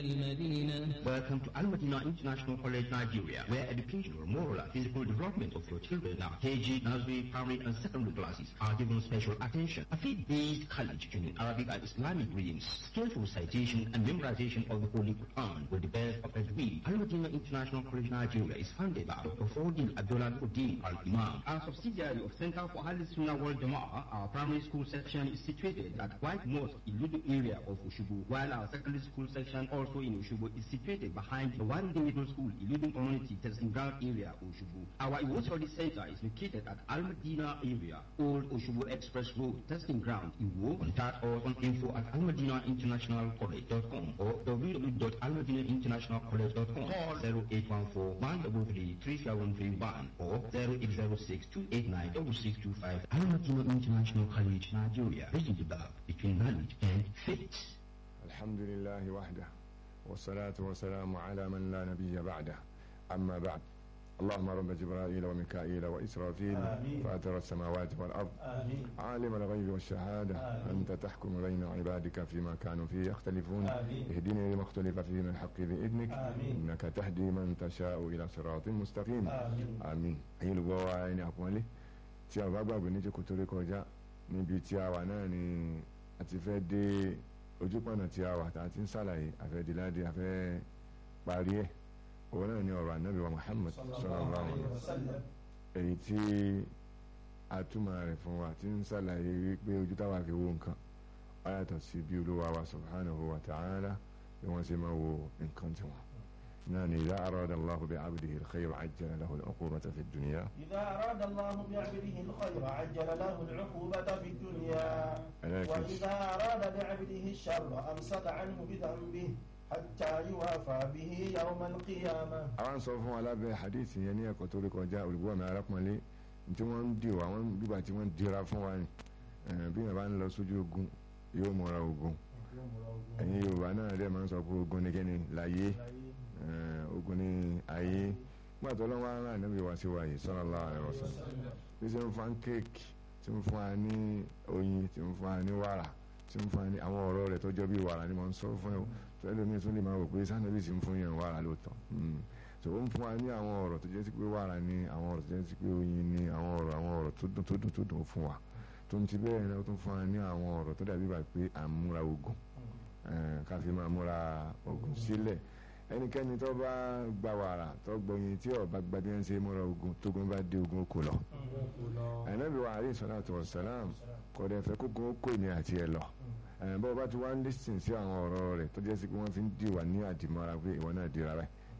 Welcome to Al Madina International College, Nigeria, where educational, moral, and physical development of your children now, KG, nursery, primary, and secondary classes are given special attention. A faith-based college in Arabic and Islamic readings, skillful citation and memorization of the Holy Quran with the best of every. Al Madina International College, Nigeria is founded by Dr. Fordin Abdullah Uddin Al-Imam. Our subsidiary of Center for Ahlul Sunnah Wal Jama'ah, our primary school section is situated at White Mosque in Ludu area of Oshubu, while our secondary school section also in Oshubu is situated behind the One Middle School, Iludun Community Testing Ground area, Oshubu. Our Iwo Study Center is located at Al Madina area, Old Oshubu Express Road, Testing Ground, Iwo. Contact us on info@almadinainternationalcollege.com or www.almadinainternationalcollege.com. Call 0814-133-3731 or 0806-289-6625. Al Madina International College, Nigeria, bridging the gap between knowledge and faith. الحمد لله وحده والصلاة والسلام على من لا نبي بعده أما بعد اللهم رب جبرائيل وميكائيل وإسرافيل فاتر السماوات والأرض عالم الغيب والشهادة أنت تحكم بين عبادك فيما كانوا فيه يختلفون اهدني لما اختلف فيه من الحق بإذنك إنك تهدي من تشاء إلى صراط مستقيم آمين أي لغة عيني أقوالي tí a bá gbàgbé ní jókòó tó rí kọjá níbi tí a wà náà ni a ti fẹ́ dé ojúpọ̀nà tí a wà tá a ti ń sàlàyé àfẹ́dìláde àfẹ́ parí ẹ̀ òun náà ni ọ̀rọ̀ ànábì wa Muhammad sallallahu alaihi wasallam èyí tí a túmọ̀ rẹ̀ fún wa tí ń sàlàyé wípé ojú táwa fi wo nǹkan ó yàtọ̀ sí bí Olúwa wa subhanahu wa ta'ala bí wọ́n ṣe máa wo nǹkan tiwọn. نعم إذا أراد الله بعبده الخير عجل له العقوبة في الدنيا إذا أراد الله بعبده الخير عجل له العقوبة في الدنيا وإذا أراد بعبده الشر أمسك عنه بذنبه حتى يوافى به يوم القيامة. àwọn sọ fún wa lábẹ́ hadith yẹn ní ẹ̀kọ́ tó rí kọjá olùgbọ́ mi arákùnrin tí wọ́n ń dìwà wọ́n bíbà tí wọ́n dira fún wa ni bí wọ́n bá ń lọ sójú ogun yóò múra ogun ẹ̀yin Yorùbá náà dẹ̀ máa ń sọ pé ogun ní kíni láyé ogun ní ayé gbàtọ́ lọ́wọ́ ara Ànábì wa sí wáyé sallallahu alaihi wasallam tí ṣe ń fún kéèkì tí ń fún wa ní oyin tí ń fún wa ní wàrà tí ń fún wa ní àwọn ọ̀rọ̀ rẹ̀ tó jọ bí wàrà ni mo ń sọ fún ẹ tó ẹlòmíì tún lè máa wò pé sànàbí sì ń fún yẹn wàrà lóòótọ́ tó ń fún wa ní àwọn ọ̀rọ̀ tó jẹ́ sí pé wàrà ni àwọn ọ̀rọ̀ tó jẹ́ sí pé oyin ni àwọn ọ̀rọ̀ tó dùn fún wa tó ń ti bẹ́ẹ̀ náà tó ń fún wa ní àwọn ọ̀rọ̀ tó dàbí bá pé à ń múra ogun káfí máa múra ogun sílẹ̀ ẹnikẹ́ni tó bá gba wàrà tó gbọ̀yìn tí ó bá gba bí wọ́n ṣe múra ogun tógun bá dé ogun kò lọ. Ànábì wa alayhi salatu wassalam kò dẹ̀ fẹ́ kógun kò ní àti ẹ̀ lọ. Bọ́ọ̀ bá ti wá ń lísìn sí àwọn ọ̀rọ̀ rẹ̀ tó jẹ́ sí pé wọ́n fi ń dìwà ní àdìmọ́ra pé ìwọ náà dira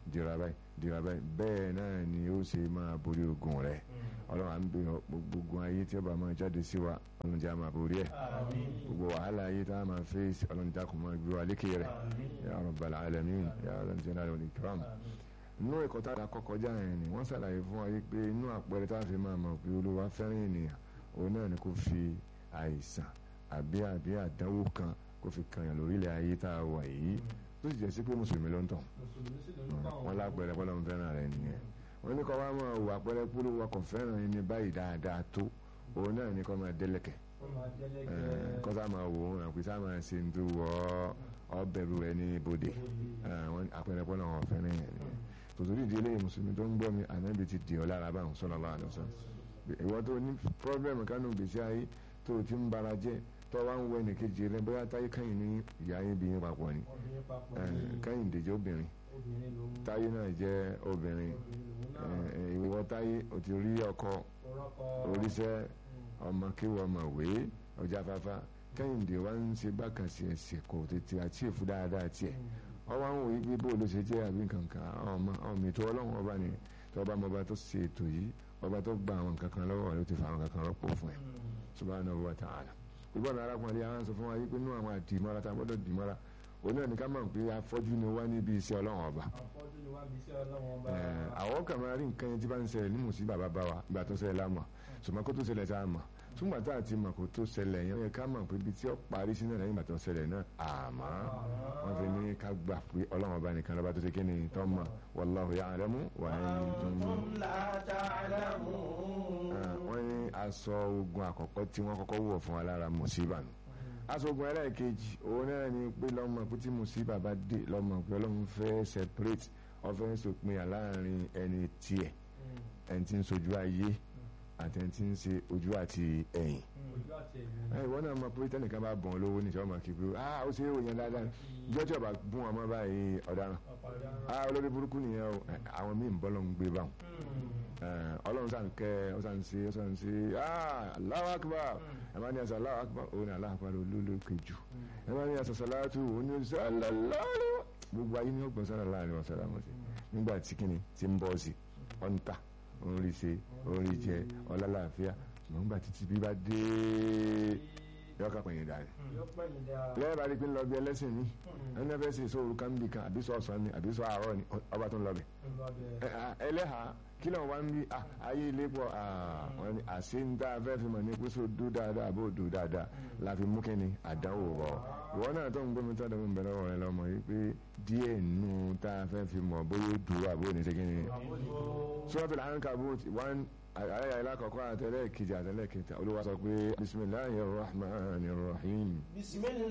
báyìí bẹ́ẹ̀ náà ni ó ṣe máa borí ogun rẹ̀. Ọlọ́run à ń bẹ gbogbo ayé tí ó bá máa jáde sí wa Ọlọ́run jẹ́ a máa borí ẹ̀ gbogbo wàhálà ayé tá a máa fèsì Ọlọ́run jẹ́ a kò máa gbé wa lékè rẹ̀ ya rabbal alamin ya rabbal jalali wal ikram. Inú ẹ̀kọ́ tá a kọ́kọ́ já yẹn ni wọ́n ṣàlàyé fún wa pé inú àpẹẹrẹ tá a fi máa mọ̀ pé Olúwa fẹ́ràn ènìyàn òun náà ni kò fi àìsàn àbí àdánwò kan kò fi kànyàn lórílẹ̀ ayé tá a wà yìí tó sì jẹ́ sí pé mùsùlùmí ló ń tàn wọ́n lápẹẹrẹ pé Ọlọ́run fẹ́ràn rẹ̀ nìyẹn wọ́n ní kọ́ wá máa wà pẹ́rẹ́ pé Olúwa kò fẹ́ràn ẹni báyìí dáadáa tó òun náà ní kọ́ máa dẹ́lẹ̀kẹ̀ kọ́ sá máa wò ó àpè sá máa ṣe ń tó wọ́ ọbẹ̀rù rẹ̀ ní ibodè àpẹẹrẹ pé Ọlọ́run fẹ́ràn yẹn nìyẹn tòtòrí ìdílé mùsùlùmí tó ń gbọ́ mi Ànábì ti dì ọ́ lára báwọn sallallahu alaihi wasallam ìwọ tó ní pọ́blẹ́mù kánú gbèsè ayé tó ti ń bara jẹ́ tó wá ń wọ ẹnìkejì rẹ bóyá táyé káyìn ní ìyá yín bí yín papọ̀ ni káyìn dèjọ́ obìnrin táyé náà jẹ́ obìnrin ìwọ táyé o ti rí ọkọ oríṣẹ́ ọmọ kíwọ ọmọ ìwé ọjà afáfá kẹ́hìndé wa ń ṣe bákan sí ẹsẹ̀ kò tètè àchífù dáadáa tiẹ̀ ọwọ́ àwọn òye gbé bóòlù ṣe jẹ́ àbí nǹkankan ọmọ ètò ọlọ́run ọba ni tọba ọba tó ṣe ètò yìí ọba tó gba àwọn nǹkan kan lọ́wọ́ rẹ̀ ó ti fa àwọn nǹkan kan rọ́pò fún ẹ subhanahu wa ta'ala ìgbọ́n náà arákùnrin àwọn sọ fún wa yìí pé nínú àwọn àdìmọ́ra tá a gbọ́dọ̀ dìmọ́ra òun náà ní ká mọ̀ pé afọ́jú ni wá níbi iṣẹ́ ọlọ́run ọba àwọn kan máa rí nǹkan yẹn tí bá ń ṣẹlẹ̀ ní mùsí bàbá bá wa ìgbà tó ṣẹlẹ̀ lámọ̀ ṣùgbọ́n kó tó ṣẹlẹ̀ tá a mọ̀ túmọ̀ tá a ti mọ̀ kó tó ṣẹlẹ̀ yẹn yẹ ká mọ̀ pé ibi tí ó parí sí náà lẹ́yìn ìgbà tó ṣẹlẹ̀ náà àmọ́ wọ́n fi ní ká gbà pé ọlọ́run ọba nìkan lọ́ba tó ṣe kí ni tó mọ̀ wallahu ya'lamu wa antum la ta'lamun. Wọ́n ní aṣọ ogun àkọ́kọ́ tí wọ́n kọ́kọ́ wọ̀ fún wa lára mùsíbà nù aṣogun ẹlẹ́ẹ̀kejì òun náà ni pé lọ́mọ pé tí mùsíbà bá dé lọ́mọ pé ọlọ́run fẹ́ separate ọfẹ́ sòpin láàrin ẹni tiẹ̀ ẹni tí ń sojú ayé àti ẹni tí ń ṣe ojú àti ẹ̀yìn. ìwọ náà mọ̀ pé tẹ́nìkan bá bọ̀n lówó ní ìṣọ́ ọmọ kìí ó ṣe é òyìn dáadáa ìjọ tí ọba bún ọmọ báyìí ọ̀daràn olórí burúkú nìyẹn o àwọn míì ń bọ́ lọ́n gbé báwọn ọlọ́run sàn kẹ́ ọ sàn ṣe Allahu Akbar ẹ máa ní ẹsẹ̀ Allahu Akbar òun ní Allahu Akbar olólùkè jù ẹ máa ní ẹsẹ̀ sàlátù òun ní sàlálàlú gbogbo ayé ní ọgbọ̀n sára láàrin wọn sára wọn sí nígbà tí kìíní ti ń bọ́ sí ọ̀ǹtà orí ṣe orí jẹ ọlálàáfíà nígbà títí bí bá dé yọkà pẹ̀yìn dáa lẹ́yìn bá rí pé ń lọ bí ẹlẹ́sìn mi ẹni fẹ́ ṣe sóoru kámbì kan àbí sọ ọ̀sán ni àbí sọ àárọ̀ ni ọba tó ń lọ bẹ̀ ẹlẹ́hà kí lóun wá ń bí ayé ilé pọ̀ wọ́n ní àṣẹ ń dá afẹ́ fi mọ̀ ní pé sọ dó dáadáa àbó dó dáadáa la fi mú kíni àdánwò rọ̀ ìwọ náà tó ń gbé mi tọ́jú mi bẹ̀rẹ̀ ọ̀rẹ́ lọ́mọ yìí pé díẹ̀ nù tá a fẹ́ fi mọ̀ bóyá ó dúró àbó ní ṣe kíni Suratul Ankabut àyà ìlàkọ̀kọ́ àtẹlẹ́kejì àtẹlẹ́kẹta Olúwa sọ pé bismillahir rahmanir rahim.